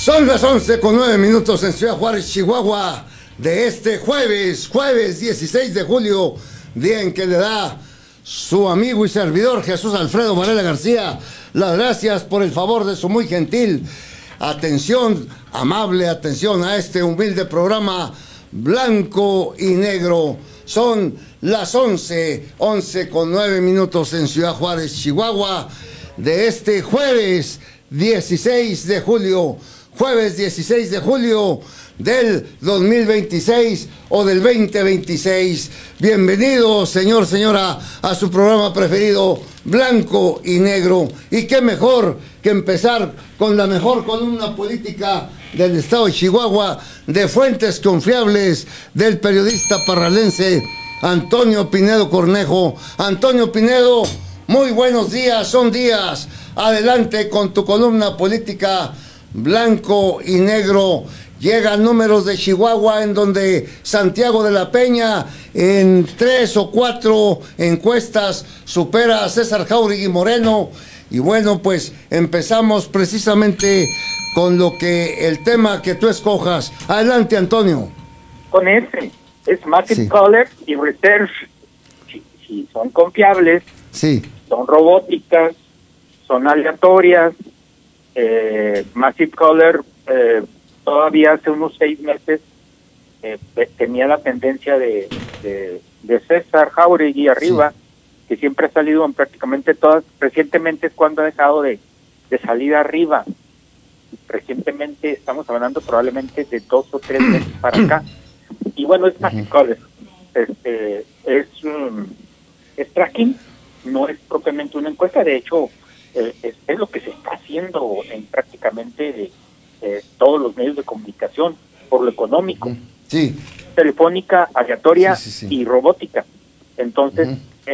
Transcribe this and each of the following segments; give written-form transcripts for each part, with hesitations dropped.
Son las 11:09 en Ciudad Juárez, Chihuahua, de este jueves 16 de julio, día en que le da su amigo y servidor Jesús Alfredo Varela García las gracias por el favor de su muy gentil atención, amable atención a este humilde programa blanco y negro. Son las 11:09 en Ciudad Juárez, Chihuahua, de este jueves 16 de julio. Jueves 16 de julio del 2026 o del 2026. Bienvenido, señor, señora, a su programa preferido, Blanco y Negro. Y qué mejor que empezar con la mejor columna política del estado de Chihuahua, de fuentes confiables, del periodista parralense Antonio Pinedo Cornejo. Antonio Pinedo, muy buenos días, son días. Adelante con tu columna política Blanco y Negro. Llegan números de Chihuahua en donde Santiago de la Peña en 3 o 4 encuestas supera a César Jáuregui Moreno. Y bueno, pues empezamos precisamente con el tema que tú escojas. Adelante, Antonio. Con ese, es Massive Caller y Research. Si son confiables, son robóticas, son aleatorias. Massive Caller todavía hace unos 6 meses tenía la tendencia de César Jáuregui arriba, que siempre ha salido en prácticamente todas. Recientemente es cuando ha dejado de salir arriba. Recientemente estamos hablando probablemente de 2 o 3 meses para acá. Y bueno, es Massive Caller. Es tracking, no es propiamente una encuesta. De hecho, es lo que se está haciendo en prácticamente todos los medios de comunicación por lo económico. Telefónica, aleatoria y robótica. Entonces,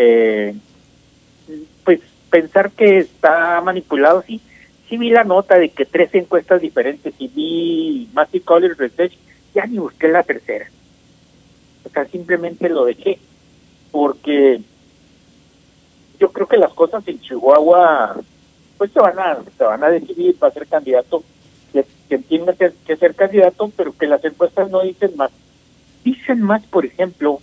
pues pensar que está manipulado, sí vi la nota de que 3 encuestas diferentes y vi Massive Caller Research, ya ni busqué la tercera. O sea, simplemente lo dejé, porque yo creo que las cosas en Chihuahua pues se van a decidir. Va a ser candidato que tiene que ser candidato, pero que las encuestas no dicen más. Dicen más, por ejemplo,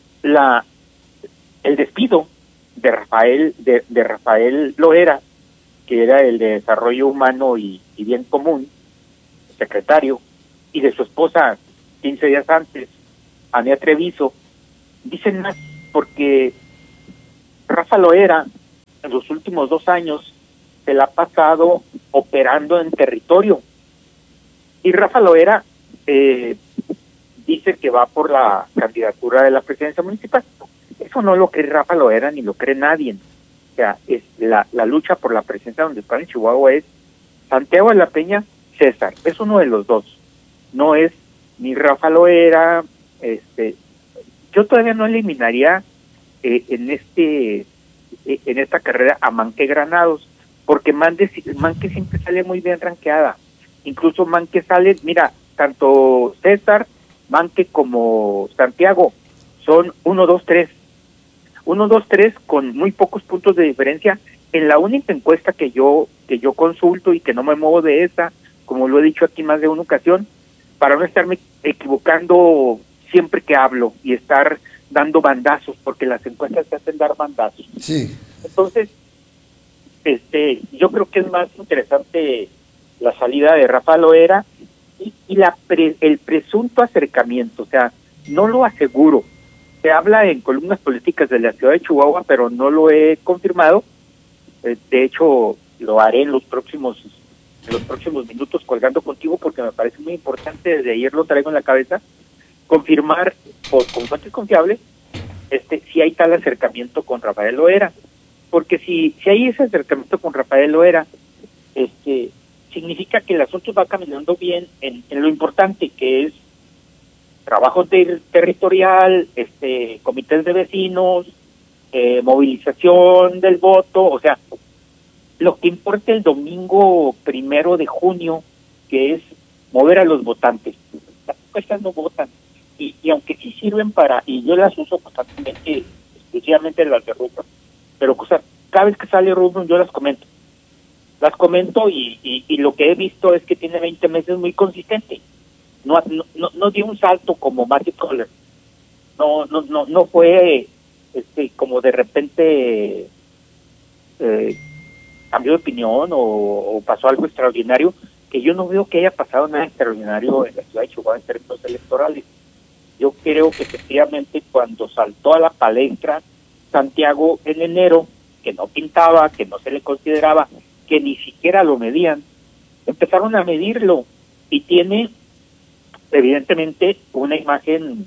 el despido de Rafael Loera, que era el de Desarrollo Humano y Bien Común, secretario, y de su esposa 15 días antes, Ania Treviso. Dicen más porque Rafa Loera en los últimos 2 años se la ha pasado operando en territorio. Y Rafa Loera dice que va por la candidatura de la presidencia municipal. Eso no lo cree Rafa Loera ni lo cree nadie. O sea, es la lucha por la presidencia municipal en Chihuahua es Santiago de la Peña, César. Es uno de los dos. No es ni Rafa Loera. Yo todavía no eliminaría en esta carrera a Manque Granados, porque Manque siempre sale muy bien rankeada. Incluso Manque sale, mira, tanto César, Manque como Santiago son 1, 2, 3. 1, 2, 3 con muy pocos puntos de diferencia. En la única encuesta que yo consulto y que no me muevo de esa, como lo he dicho aquí más de una ocasión, para no estarme equivocando siempre que hablo y estar dando bandazos, porque las encuestas te hacen dar bandazos. Entonces, yo creo que es más interesante la salida de Rafa Loera y el presunto acercamiento. O sea, no lo aseguro. Se habla en columnas políticas de la ciudad de Chihuahua, pero no lo he confirmado. De hecho, lo haré en los próximos minutos colgando contigo, porque me parece muy importante. Desde ayer lo traigo en la cabeza. Confirmar con fuentes confiables si hay tal acercamiento con Rafael Loera. Porque si hay ese acercamiento con Rafael Loera, significa que el asunto va caminando bien en lo importante, que es trabajo territorial, comités de vecinos, movilización del voto. O sea, lo que importa el domingo 1 de junio, que es mover a los votantes. Las encuestas no votan, y aunque sí sirven y yo las uso las comento y lo que he visto es que tiene 20 meses muy consistente. No dio un salto como Matthew Kohler. No fue como de repente cambió de opinión o pasó algo extraordinario, que yo no veo que haya pasado nada extraordinario en la ciudad de Chihuahua en términos electorales. Yo creo que efectivamente cuando saltó a la palestra Santiago en enero, que no pintaba, que no se le consideraba, que ni siquiera lo medían, empezaron a medirlo y tiene evidentemente una imagen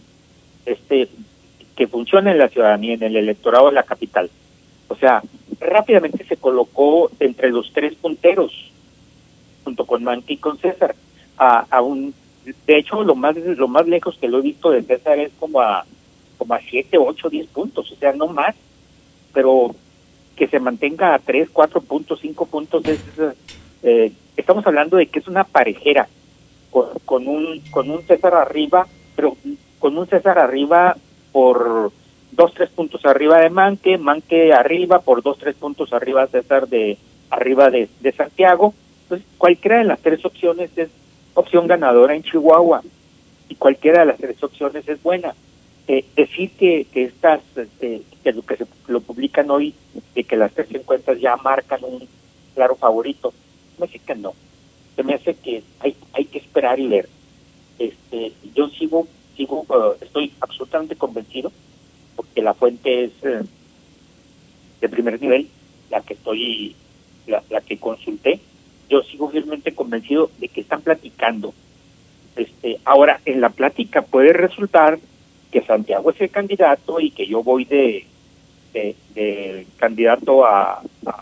que funciona en la ciudadanía, en el electorado de la capital. O sea, rápidamente se colocó entre los 3 punteros, junto con Manque y con César, de hecho lo más lejos que lo he visto de César es como a 7, 8, 10 puntos, o sea, no más, pero que se mantenga a 3, 4 puntos, 5 puntos, estamos hablando de que es una parejera, con un César arriba, pero con un César arriba por 2, 3 puntos arriba de Manque arriba por 2, 3 puntos arriba César arriba de Santiago. Entonces, cualquiera de las 3 opciones es opción ganadora en Chihuahua y cualquiera de las 3 opciones es buena. Decir que estas, que lo publican hoy, de que las 3 encuestas ya marcan un claro favorito, me hace que no. Se me hace que hay que esperar y ver. Yo estoy absolutamente convencido, porque la fuente es de primer nivel, la que consulté. Yo sigo firmemente convencido de que están platicando. Ahora, en la plática puede resultar que Santiago es el candidato y que yo voy de candidato a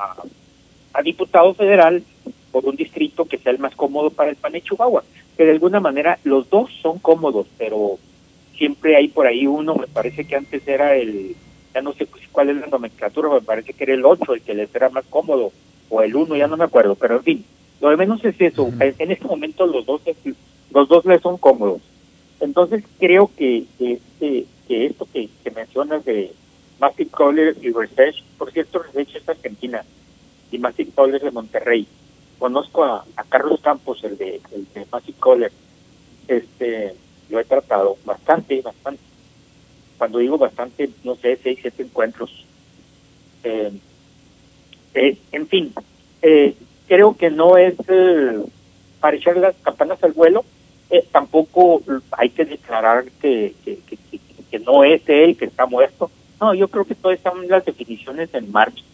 diputado federal por un distrito que sea el más cómodo para el PAN de Chihuahua, que de alguna manera los dos son cómodos, pero siempre hay por ahí uno, me parece que antes era ya no sé cuál es la nomenclatura, me parece que era el 8 el que les era más cómodo, o el 1, ya no me acuerdo, pero en fin, lo de menos es eso. En este momento los dos les son cómodos. Entonces creo que esto que mencionas de Matthew Kohler y Research, por cierto, Research es argentina y Matthew Kohler de Monterrey. Conozco a Carlos Campos, el de Matthew Kohler. Lo he tratado bastante. Cuando digo bastante, no sé, 6, 7 encuentros. En fin, creo que no es para echar las campanas al vuelo. Tampoco hay que declarar que no es él, que está muerto. No, yo creo que todas están las definiciones en marcha.